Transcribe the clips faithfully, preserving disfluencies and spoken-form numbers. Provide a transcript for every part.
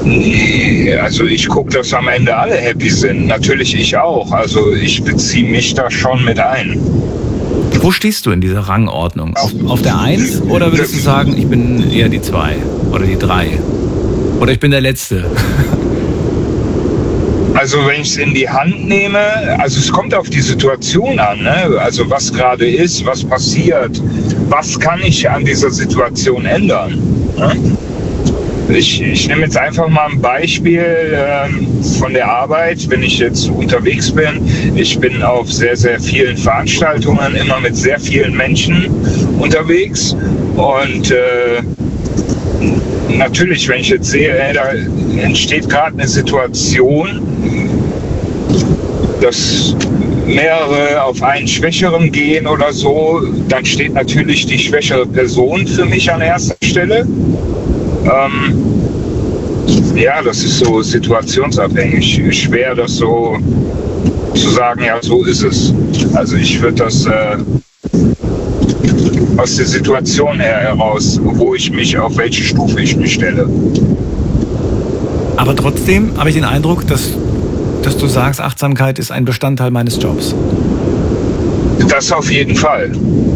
Nee, also ich gucke, dass am Ende alle happy sind. Natürlich ich auch. Also ich beziehe mich da schon mit ein. Wo stehst du in dieser Rangordnung? Auf, auf der Eins oder würdest du sagen, ich bin eher die Zwei oder die Drei? Oder ich bin der Letzte? Also wenn ich es in die Hand nehme, also es kommt auf die Situation an, ne? Also was gerade ist, was passiert, was kann ich an dieser Situation ändern? Ne? Ich, ich nehme jetzt einfach mal ein Beispiel ähm, von der Arbeit, wenn ich jetzt unterwegs bin. Ich bin auf sehr, sehr vielen Veranstaltungen, immer mit sehr vielen Menschen unterwegs. Und äh, natürlich, wenn ich jetzt sehe, äh, da entsteht gerade eine Situation, dass mehrere auf einen Schwächeren gehen oder so, dann steht natürlich die schwächere Person für mich an erster Stelle. Ähm, ja, das ist so situationsabhängig. Schwer, das so zu sagen, ja, so ist es. Also ich würde das äh, aus der Situation her heraus, wo ich mich, auf welche Stufe ich mich stelle. Aber trotzdem habe ich den Eindruck, dass, dass du sagst, Achtsamkeit ist ein Bestandteil meines Jobs. Das auf jeden Fall.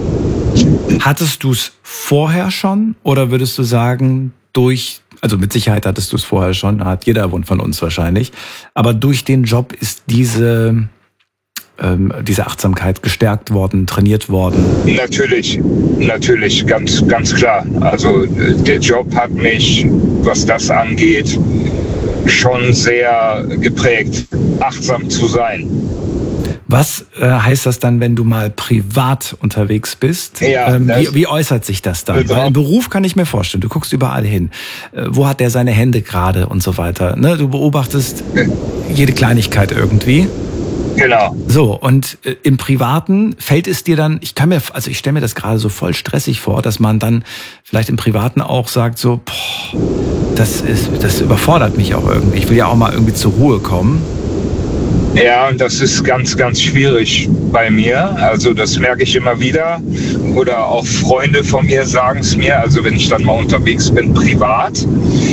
Hattest du es vorher schon oder würdest du sagen, durch, also mit Sicherheit hattest du es vorher schon, hat jeder von uns wahrscheinlich, aber durch den Job ist diese, ähm, diese Achtsamkeit gestärkt worden, trainiert worden? Natürlich, natürlich, ganz, ganz klar. Also der Job hat mich, was das angeht, schon sehr geprägt, achtsam zu sein. Was äh, heißt das dann, wenn du mal privat unterwegs bist? Ja, ähm, wie, wie äußert sich das dann? Weil im Beruf kann ich mir vorstellen, du guckst überall hin. Äh, wo hat der seine Hände gerade und so weiter? Ne? Du beobachtest jede Kleinigkeit irgendwie. Genau. So, und äh, im Privaten fällt es dir dann, ich kann mir, also ich stelle mir das gerade so voll stressig vor, dass man dann vielleicht im Privaten auch sagt so, boah, das ist, das überfordert mich auch irgendwie. Ich will ja auch mal irgendwie zur Ruhe kommen. Ja, und das ist ganz, ganz schwierig bei mir. Also das merke ich immer wieder. Oder auch Freunde von mir sagen es mir. Also wenn ich dann mal unterwegs bin, privat,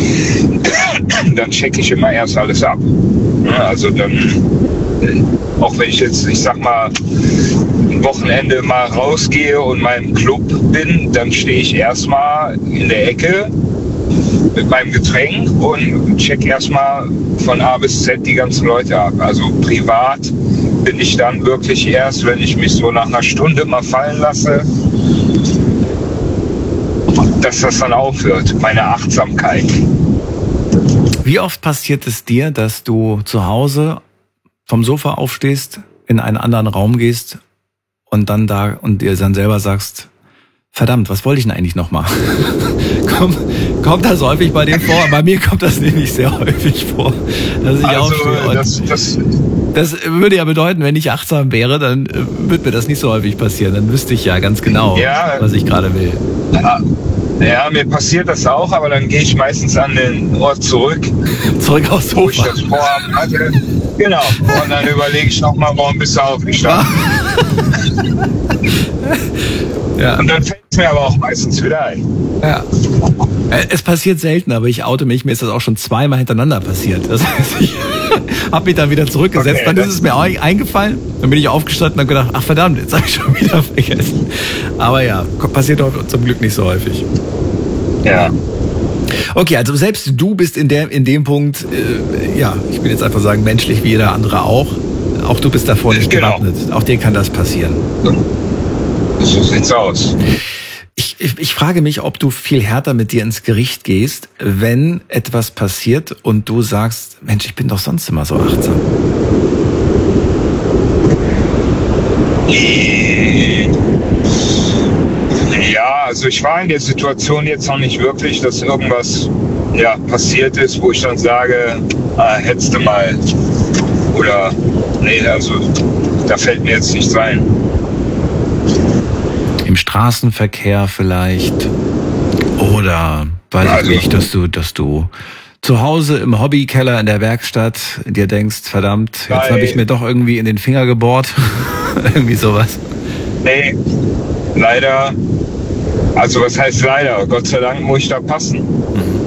dann checke ich immer erst alles ab. Also dann, auch wenn ich jetzt, ich sag mal, ein Wochenende mal rausgehe und mal im Club bin, dann stehe ich erstmal in der Ecke mit meinem Getränk und check erstmal von A bis Z die ganzen Leute ab. Also privat bin ich dann wirklich erst, wenn ich mich so nach einer Stunde mal fallen lasse, dass das dann aufhört, meine Achtsamkeit. Wie oft passiert es dir, dass du zu Hause vom Sofa aufstehst, in einen anderen Raum gehst und dann da und dir dann selber sagst, verdammt, was wollte ich denn eigentlich nochmal? Komm, kommt das häufig bei dir vor? Bei mir kommt das nämlich sehr häufig vor, dass ich also, aufstehe. Und das, das, das würde ja bedeuten, wenn ich achtsam wäre, dann würde mir das nicht so häufig passieren. Dann wüsste ich ja ganz genau, ja, was ich gerade will. Ja, ja, mir passiert das auch, aber dann gehe ich meistens an den Ort zurück. Zurück aufs Sofa. Wo ich das Vorhaben hatte. Genau. Und dann überlege ich nochmal, warum bist du aufgestanden? Ja. Und dann fällt es mir aber auch meistens wieder ein. Ja. Es passiert selten, aber ich oute mich, mir ist das auch schon zweimal hintereinander passiert. Das heißt, ich habe mich dann wieder zurückgesetzt, okay, dann ist es mir auch eingefallen, dann bin ich aufgestanden und habe gedacht, ach verdammt, jetzt habe ich schon wieder vergessen. Aber ja, passiert auch zum Glück nicht so häufig. Ja. Okay, also selbst du bist in der in dem Punkt, äh, ja, ich will jetzt einfach sagen, menschlich wie jeder andere auch. Auch du bist davor nicht genau. gewappnet. Auch dir kann das passieren. So sieht's aus. Ich, ich, ich frage mich, ob du viel härter mit dir ins Gericht gehst, wenn etwas passiert und du sagst, Mensch, ich bin doch sonst immer so achtsam. Ja, also ich war in der Situation jetzt noch nicht wirklich, dass irgendwas ja, passiert ist, wo ich dann sage, ah, hättest du mal. Oder, nee, also da fällt mir jetzt nichts ein. Im Straßenverkehr vielleicht oder weiß also, ich nicht, dass du, dass du zu Hause im Hobbykeller in der Werkstatt dir denkst, verdammt, jetzt habe ich mir doch irgendwie in den Finger gebohrt. Irgendwie sowas. Nee, leider, also was heißt leider? Gott sei Dank muss ich da passen. Mhm.